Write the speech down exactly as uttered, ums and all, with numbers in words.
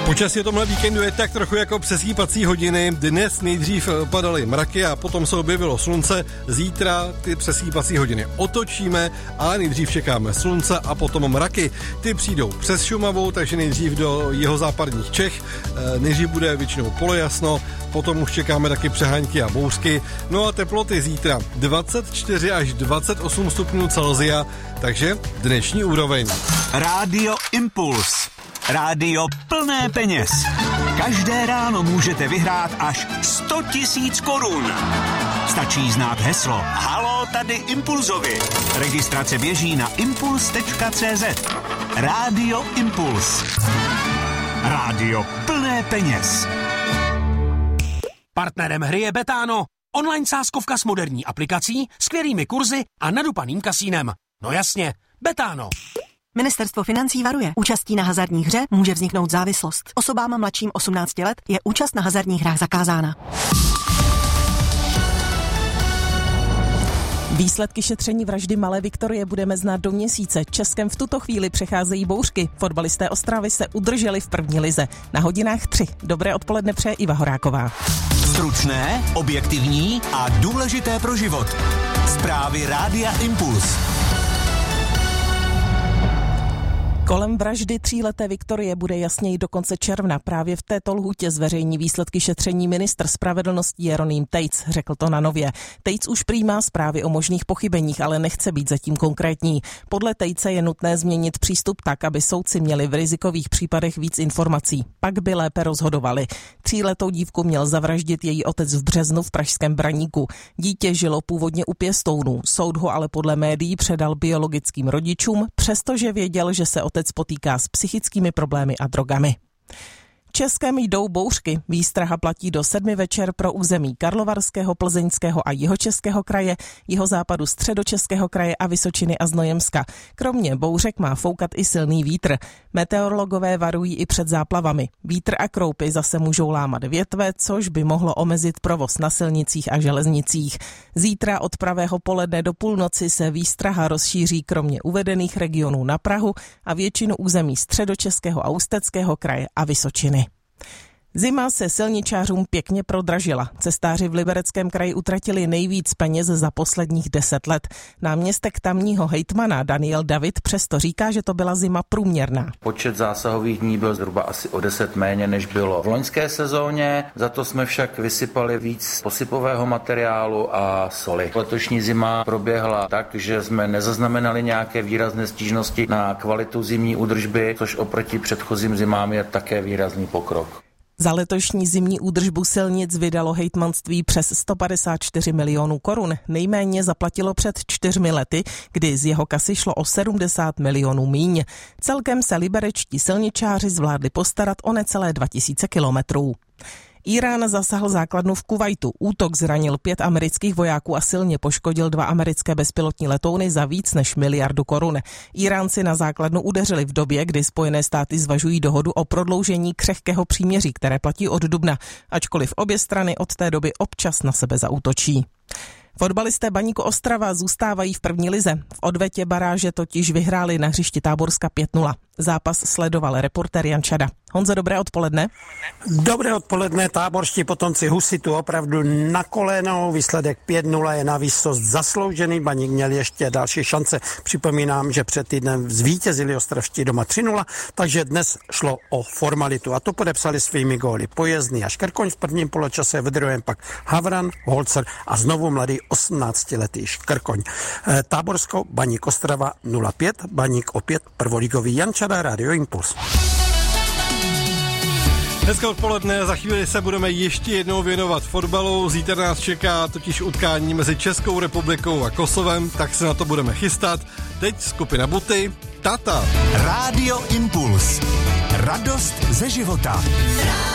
Počasí o tomhle víkendu je tak trochu jako přesýpací hodiny. Dnes nejdřív padaly mraky a potom se objevilo slunce. Zítra ty přesýpací hodiny otočíme, ale nejdřív čekáme slunce a potom mraky. Ty přijdou přes Šumavu, takže nejdřív do jihozápadních Čech. Nejdřív bude většinou polojasno, potom už čekáme taky přehánky a bouřky. No a teploty zítra dvacet čtyři až dvacet osm stupňů Celsia, takže dnešní úroveň. Rádio Impuls. Rádio plné peněz. Každé ráno můžete vyhrát až sto tisíc korun. Stačí znát heslo Haló, tady Impulzovi. Registrace běží na impuls tečka cé zet. Rádio Impuls. Rádio plné peněz. Partnerem hry je Betano. Online sázkovka s moderní aplikací, skvělými kurzy a nadupaným kasínem. No jasně, Betano. Ministerstvo financí varuje. Účastí na hazardní hře může vzniknout závislost. Osobám mladším osmnácti let je účast na hazardních hrách zakázána. Výsledky šetření vraždy malé Viktorie budeme znát do měsíce. Českem v tuto chvíli přecházejí bouřky. Fotbalisté Ostravy se udrželi v první lize. Na hodinách tři. Dobré odpoledne přeje Iva Horáková. Stručné, objektivní a důležité pro život. Zprávy Rádia Impuls. Kolem vraždy tříleté Viktorie bude jasněji do konce června. Právě v této lhůtě zveřejní výsledky šetření ministr spravedlnosti Jeroným Tejc, řekl to na Nově. Tejc už přijímá zprávy o možných pochybeních, ale nechce být zatím konkrétní. Podle Tejce je nutné změnit přístup tak, aby soudci měli v rizikových případech víc informací. Pak by lépe rozhodovali. Tříletou dívku měl zavraždit její otec v březnu v pražském Braníku. Dítě žilo původně u pěstounů. Soud ho ale podle médií předal biologickým rodičům, přestože věděl, že se otec potýká s psychickými problémy a drogami. Českem jdou bouřky. Výstraha platí do sedmi večer pro území Karlovarského, Plzeňského a Jihočeského kraje, jihozápadu Středočeského kraje a Vysočiny a Znojemska. Kromě bouřek má foukat i silný vítr. Meteorologové varují i před záplavami. Vítr a kroupy zase můžou lámat větve, což by mohlo omezit provoz na silnicích a železnicích. Zítra od pravého poledne do půlnoci se výstraha rozšíří kromě uvedených regionů na Prahu a většinu území Středočeského a Ústeckého kraje a Vysočiny. Zima se silničářům pěkně prodražila. Cestáři v Libereckém kraji utratili nejvíc peněz za posledních deset let. Náměstek tamního hejtmana Daniel David přesto říká, že to byla zima průměrná. Počet zásahových dní byl zhruba asi o deset méně, než bylo v loňské sezóně. Za to jsme však vysypali víc posypového materiálu a soli. Letošní zima proběhla tak, že jsme nezaznamenali nějaké výrazné stížnosti na kvalitu zimní údržby, což oproti předchozím zimám je také výrazný pokrok. Za letošní zimní údržbu silnic vydalo hejtmanství přes sto padesát čtyři milionů korun. Nejméně zaplatilo před čtyřmi lety, kdy z jeho kasy šlo o sedmdesát milionů míň. Celkem se liberečtí silničáři zvládli postarat o necelé dva tisíce kilometrů. Irán zasahl základnu v Kuvajtu. Útok zranil pět amerických vojáků a silně poškodil dva americké bezpilotní letouny za víc než miliardu korun. Iránci na základnu udeřili v době, kdy Spojené státy zvažují dohodu o prodloužení křehkého příměří, které platí od dubna, ačkoliv obě strany od té doby občas na sebe zaútočí. Fotbalisté Baníku Ostrava zůstávají v první lize. V odvetě baráže totiž vyhráli na hřišti Táborska pět nula. Zápas sledoval reportér Jan Čada. Honzo, dobré odpoledne. Dobré odpoledne, táborští potomci Husitu opravdu na kolenou. Výsledek pět nula je na výsost zasloužený. Baník měl ještě další šance. Připomínám, že před týdnem zvítězili ostravští doma tři nula, takže dnes šlo o formalitu. A to podepsali svými góly Pojezdný a Škrkoň v prvním poločase, ve druhém pak Havran, Holzer a znovu mladý osmnáctiletý Škrkoň. E, Táborsko, Baník Ostrava nula pět, Baník opět prvoligový. Jan Čada, Radio Impuls. Dneska odpoledne, za chvíli se budeme ještě jednou věnovat fotbalu. Zítra nás čeká totiž utkání mezi Českou republikou a Kosovem, tak se na to budeme chystat. Teď skupina Buty, Tata. Rádio Impuls. Radost ze života.